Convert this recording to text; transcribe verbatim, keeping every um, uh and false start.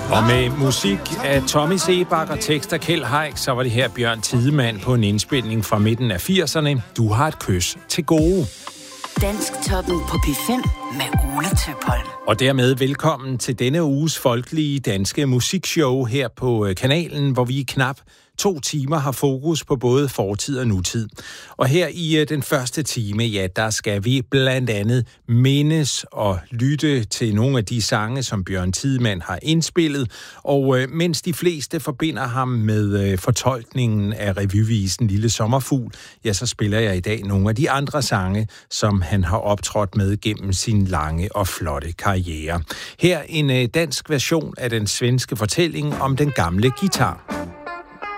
Og med musik af Tommy Sebak og tekst af Kjeld Haik, så var det her Bjørn Tidemand på en indspilning fra midten af firserne. Du har et kys til gode. Dansktoppen på P fem med Ole Tøpholm. Og dermed velkommen til denne uges folkelige danske musikshow her på kanalen, hvor vi i knap to timer har fokus på både fortid og nutid. Og her i den første time, ja, der skal vi blandt andet mindes og lytte til nogle af de sange, som Bjørn Tidemand har indspillet. Og øh, mens de fleste forbinder ham med øh, fortolkningen af revyvisen Lille Sommerfugl, ja, så spiller jeg i dag nogle af de andre sange, som han har optrådt med gennem sin lange og flotte karriere. Her en øh, dansk version af den svenske fortælling om den gamle guitar.